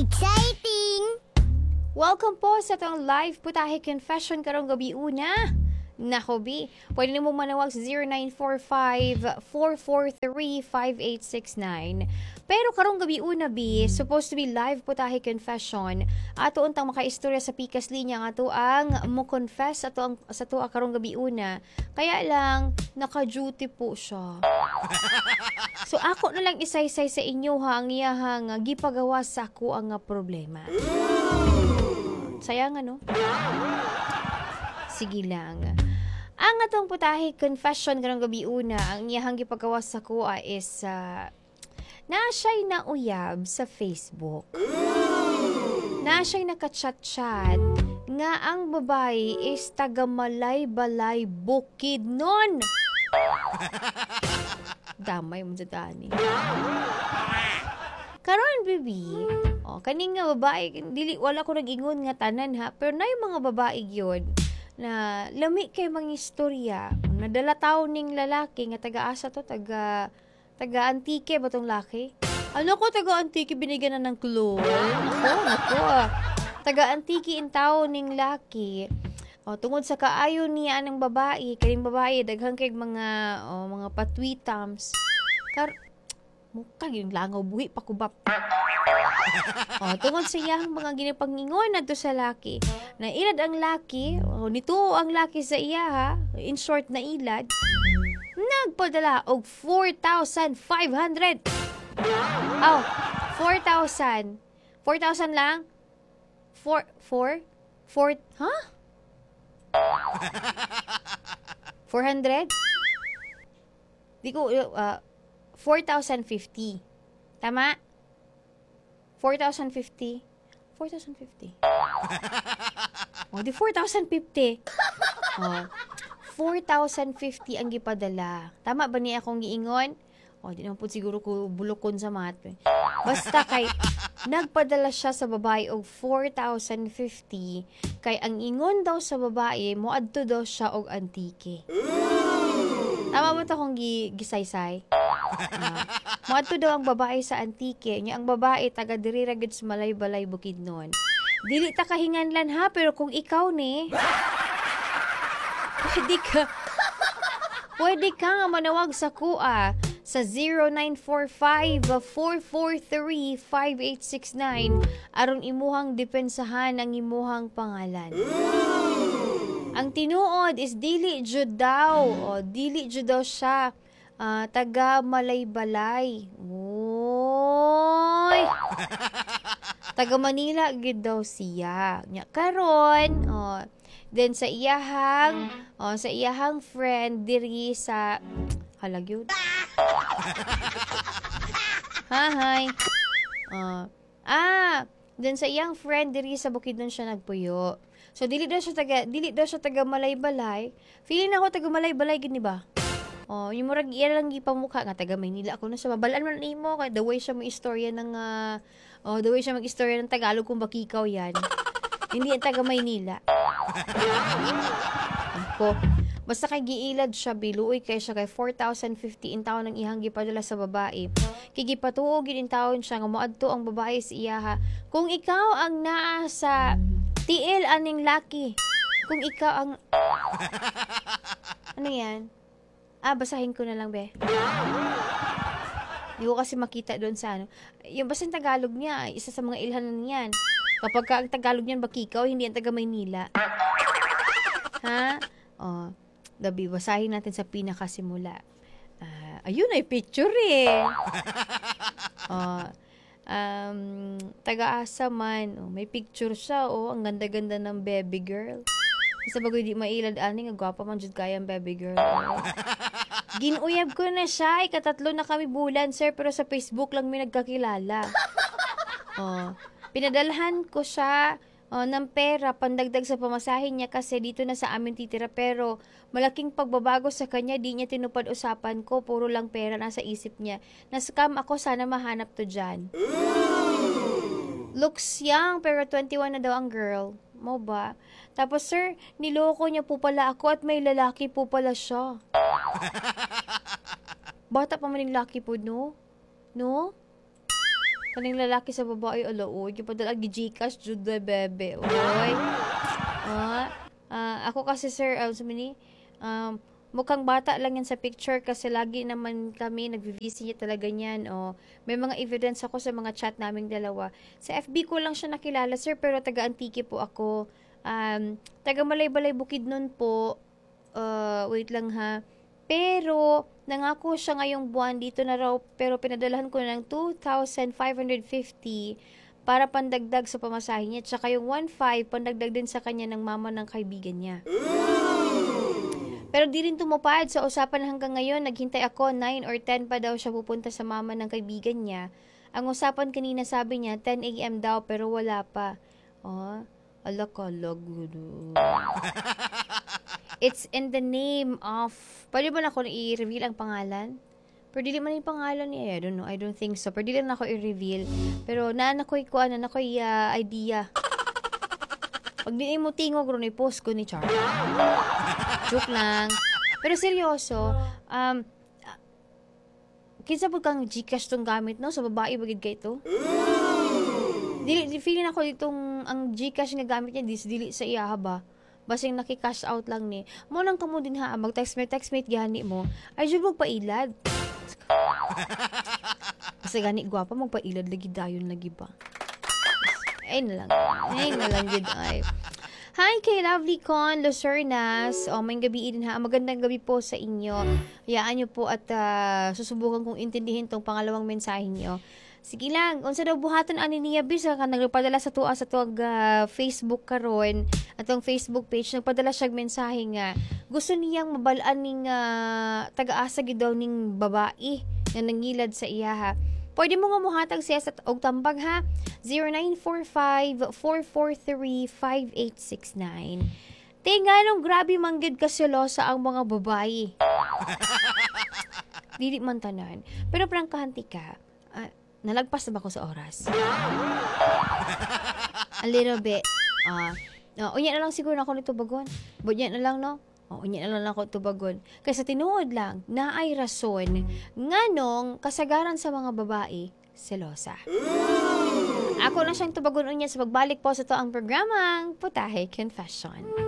Exciting! Welcome po sa itong live putahe confession karong gabi una. Nako, B. Pwede na mo manawag sa 0945-443-5869. Pero karong gabi una, B, supposed to be live putahe confession. Ato untang makaistorya sa pikas linya nga ato ang mo confess sa to karong gabi una. Kaya lang, naka-duty po siya. So ako na lang isaysay sa inyo ha, ang iyahang gipagawa sa ako ang problema. Sayang ano? Sige lang. Ang atong putahe confession karong gabi una, ang iyahang gipagawa sa kuha is na siya'y nauyab sa Facebook. Na siya'y nakachat-chat nga ang babae is taga Malay-Balay Bukidnon. Damay mo sa dani. Karon, baby, kaning nga babae, wala ko nag-ingon nga tanan ha, pero na yung mga babae yun, na lami kay mga istorya, nadala tao ning lalaki, nga taga-asa to, taga-antike ba tong laki? Ano ko, taga-antike, binigyan na ng clue? Ako. Taga-antike in tao ning laki, tungod sa kaayo niya ng babae, kaning babae, daghang kay mga patwitams, mukha yung langaw buhi pakubap. Tungod sa iyang mga ginapangingon na to sa laki. Na ilad ang laki, nito ang laki sa iya ha, in short na ilad, nagpadala og 4,500. 4,000. 4,000 lang? 4? Ha? 400? Di ko, 4,050. Tama? 4,050. 4,050. Di 4,050. 4,050 ang gipadala. Tama ba niya akong giingon? Di naman po siguro ko bulokon sa math. Basta kay, nagpadala siya sa babae og 4,050. Kay ang ingon daw sa babae, moadto daw siya og antike. Tama ba ito akong gisaysay? Moadto daw ang babae sa antike. Nya ang babae, taga diri ra gid sa Malay-Balay Bukidnon. Dili ta kahinganlan ha, pero kung ikaw ni, pwede ka nga manawag sa kuha sa 0945-443-5869 aron imuhang depensahan ang imuhang pangalan. Ang tinuod is dili jud daw. Dili jud daw siya taga Malay-Balay. Oy! Taga Manila gid daw siya. Nya karon, then sa iyahang friend diri sa halagyod. Hi. Then sa iyang friend diri sa Bukidnon siya nagpuyo. So dili daw siya taga Malay-Balay. Feeling ako taga Malay-Balay gid ni ba? Yung murag iya lang gipamukha nga taga Maynila. Ako na siya mabalaan man nimo kay the way siya mag-istorya ng Tagalog kung bakikaw yan. Hindi yan taga Maynila. Ako. Basta kay giilad siya biluoy kay siya kay 4,050 in taon ang ihang gipadala sa babae. Kay gipatuog in taon siya nga moadto ang babae sa iyaha. Kung ikaw ang naa sa tiil aning laki. Kung ikaw ang ano yan? Basahin ko na lang, be. Hindi ko kasi makita doon sa ano. Yung basta Tagalog niya, isa sa mga ilhanan niyan. Kapag ka ang Tagalog niyan bakikaw, hindi yan taga Maynila. Ha? Dabi, basahin natin sa pinakasimula. Ayun ay picture eh. Taga-asa man. May picture siya. Ang ganda-ganda ng baby girl. Sa bagoy di mailad ani nga gwapa man jud kaya ang baby girl. Ginuyab ko na siya. Ikatatlo na kami bulan, sir. Pero sa Facebook lang may nagkakilala. Pinadalhan ko siya ng pera pandagdag sa pamasahin niya kasi dito na sa amin titira. Pero malaking pagbabago sa kanya. Di niya tinupad usapan ko. Puro lang pera nasa isip niya. Na-scam ako. Sana mahanap to dyan. Looks young pero 21 na daw ang girl. Mo ba? Tapos sir, niloko niya po pala ako at may lalaki po pala siya. Bata pa man yung laki po, no? No? Kaning lalaki sa babae, ala, oy. Gipadala, Gcash, Jude, bebe. Oy. Ako kasi, sir, mukhang bata lang yan sa picture kasi lagi naman kami nag-visit talaga niyan. May mga evidence ako sa mga chat naming dalawa. Sa FB ko lang siya nakilala, sir, pero taga-Antique po ako. Taga Malay-Balay Bukidnon po. Wait lang ha. Pero, nangako siya ngayong buwan dito na raw, pero pinadalahan ko na ng 2,550 para pandagdag sa pamasahe niya. Tsaka yung 1,500 pandagdag din sa kanya ng mama ng kaibigan niya. Pero di rin tumupad sa usapan hanggang ngayon. Naghintay ako, 9 or 10 pa daw siya pupunta sa mama ng kaibigan niya. Ang usapan kanina sabi niya, 10 a.m. daw pero wala pa. Ala ka, lagudo. It's in the name of... Pwede ba na ako i-reveal ang pangalan? Pero dili man yung pangalan niya. I don't know. I don't think so. Pero dili na ako i-reveal. Pero naanakoy idea. Pag di mo tingog, ron i-post ko ni Char. Joke lang. Pero seryoso, kinsa po kang Gcash tong gamit, no? Sa babae, bagid kay ito? Feeling ako itong, ang Gcash nga gamit niya, dili sa iya ba? Basing naki-cash out lang ni. Mo nang kamo din ha, mag-textmate gani mo, ay jud magpailad. Kasi gani gwapa, magpailad lagi dayon lagi ba? Ay na lang gid ay. Hi kay Lovely Con Lucernas. May gabi din ha. Magandang gabi po sa inyo. Hayaan nyo po at susubukan kong intindihin tong pangalawang mensahe nyo. Sige lang, unsa daw buhaton ani niya bisa ka nagpadala sa tuwa sa tuwag Facebook karon atong Facebook page nagpadala siya mensahe nga gusto niyang mabalaan ning taga-asa gid daw ning babae nga nangilad sa iya ha. Pwede mo nga muhatag siya sa og tambag ha. 0945-443-5869. Tinganong grabe manggid ka selosa ang mga babae. Dili man tanan. Pero prangkahan ti ka. Nalagpas na ba ko sa oras? A little bit. Unya na lang siguro na ako nito bagon. Unya na lang, no? Unya na lang ako tubagon. Kaya sa tinuod lang, naay rason nganong kasagaran sa mga babae, selosa. Ako na siyang tubagon unya sa pagbalik po sa to ang programang Putahe Confession.